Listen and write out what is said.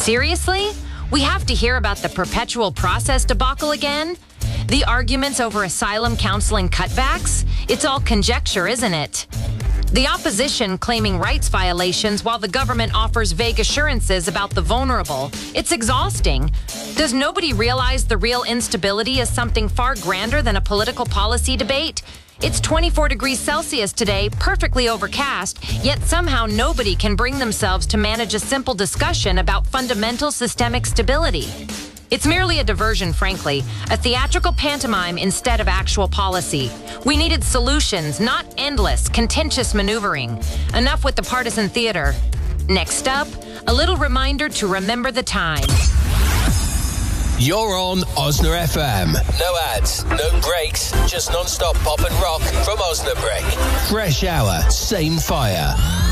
Seriously? We have to hear about the perpetual process debacle again? The arguments over asylum counseling cutbacks? It's all conjecture, isn't it? The opposition claiming rights violations while the government offers vague assurances about the vulnerable. It's exhausting. Does nobody realize the real instability is something far grander than a political policy debate? It's 24 degrees Celsius today, perfectly overcast, yet somehow nobody can bring themselves to manage a simple discussion about fundamental systemic stability. It's merely a diversion, frankly, a theatrical pantomime instead of actual policy. We needed solutions, not endless, contentious maneuvering. Enough with the partisan theater. Next up, a little reminder to remember the time. You're on Osna FM. No ads, no breaks, just non-stop pop and rock from Osnabrück. Fresh hour, same fire.